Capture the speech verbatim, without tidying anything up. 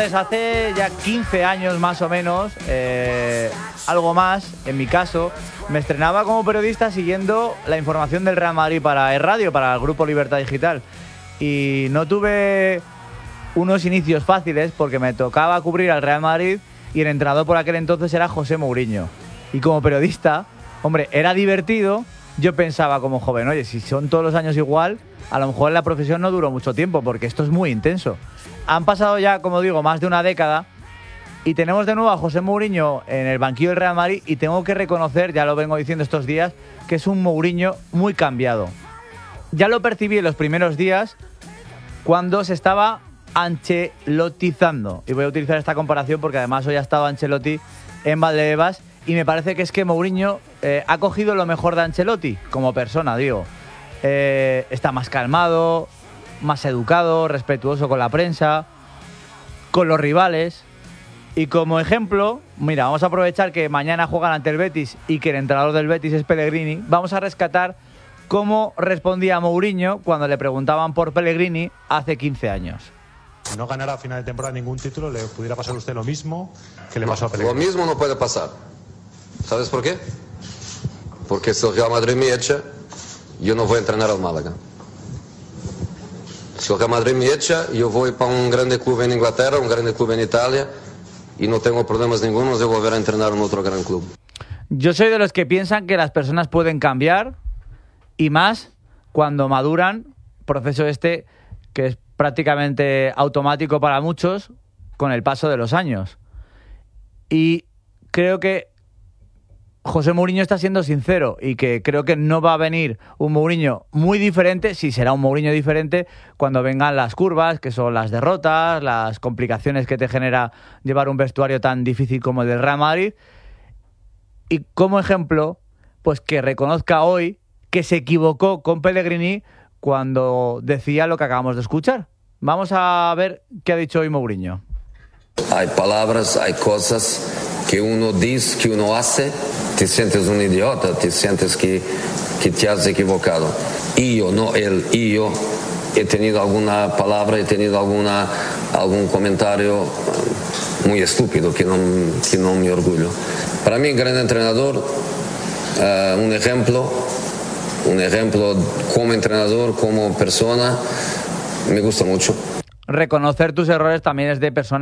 Pues hace ya quince años más o menos, eh, algo más, en mi caso, me estrenaba como periodista siguiendo la información del Real Madrid para el radio, para el Grupo Libertad Digital. Y no tuve unos inicios fáciles porque me tocaba cubrir al Real Madrid y el entrenador por aquel entonces era José Mourinho. Y como periodista, hombre, era divertido. Yo pensaba como joven, oye, si son todos los años igual, a lo mejor en la profesión no duró mucho tiempo porque esto es muy intenso. Han pasado ya, como digo, más de una década y tenemos de nuevo a José Mourinho en el banquillo del Real Madrid y tengo que reconocer, ya lo vengo diciendo estos días, que es un Mourinho muy cambiado. Ya lo percibí en los primeros días cuando se estaba ancelotizando. Y voy a utilizar esta comparación porque además hoy ha estado Ancelotti en Valdebebas y me parece que es que Mourinho eh, ha cogido lo mejor de Ancelotti como persona, digo. Eh, está más calmado, más educado, respetuoso con la prensa, con los rivales. Y como ejemplo, mira, vamos a aprovechar que mañana juegan ante el Betis y que el entrenador del Betis es Pellegrini. Vamos a rescatar cómo respondía Mourinho cuando le preguntaban por Pellegrini hace quince años. Si no ganara a final de temporada ningún título, ¿le pudiera pasar a usted lo mismo que le pasó a Pellegrini? Lo mismo no puede pasar. ¿Sabes por qué? Porque si el Real Madrid me echa, yo no voy a entrenar al Málaga. Si el Real Madrid me echa, yo voy para un grande club en Inglaterra, un grande club en Italia, y no tengo problemas ninguno de volver a entrenar en otro gran club. Yo soy de los que piensan que las personas pueden cambiar, y más cuando maduran, proceso este que es prácticamente automático para muchos con el paso de los años. Y creo que José Mourinho está siendo sincero y que creo que no va a venir un Mourinho muy diferente, sí será un Mourinho diferente cuando vengan las curvas, que son las derrotas, las complicaciones que te genera llevar un vestuario tan difícil como el del Real Madrid. Y como ejemplo, pues que reconozca hoy que se equivocó con Pellegrini cuando decía lo que acabamos de escuchar. Vamos a ver qué ha dicho hoy Mourinho. Hay palabras, hay cosas que uno dice, que uno hace, te sientes un idiota, te sientes que, que te has equivocado. Y yo, no él, y yo he tenido alguna palabra, he tenido alguna, algún comentario muy estúpido que no, que no me orgullo. Para mí, gran entrenador, uh, un ejemplo, un ejemplo como entrenador, como persona, me gusta mucho. Reconocer tus errores también es de persona.